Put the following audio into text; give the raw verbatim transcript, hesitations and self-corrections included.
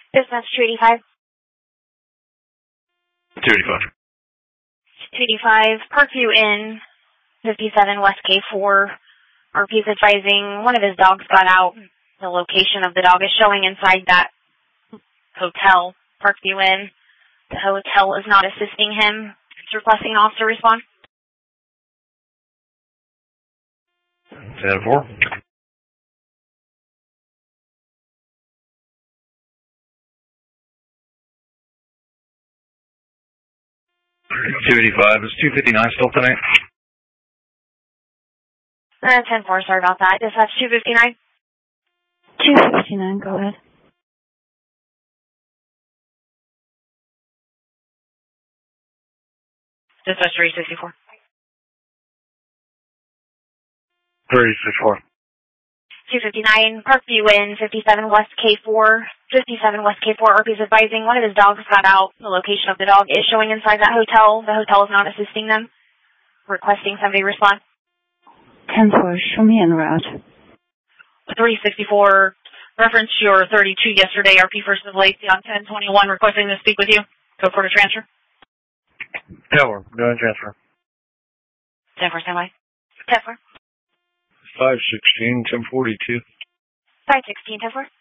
Dispatch two eighty-five. two eighty-five. two eighty-five, Parkview Inn, fifty-seven West K four. R P is advising one of his dogs got out. The location of the dog is showing inside that hotel, Parkview Inn. The hotel is not assisting him. It's requesting an officer respond. ten four. two eighty-five. Is two fifty-nine still tonight? Uh, ten four, sorry about that. Dispatch two fifty-nine. two fifty-nine, go ahead. Dispatch three sixty-four. three sixty-four. two fifty-nine, Parkview Inn, fifty-seven West K four. fifty-seven West K four, R P is advising one of his dogs got out. The location of the dog is showing inside that hotel. The hotel is not assisting them. Requesting somebody respond. ten four, show me en route. three sixty-four, reference your thirty-two yesterday, R P First of Lacey on ten twenty-one, requesting to speak with you. Code for the transfer. ten four, go ahead and transfer. ten four, standby. ten four. five sixteen, ten forty-two. five sixteen, ten four.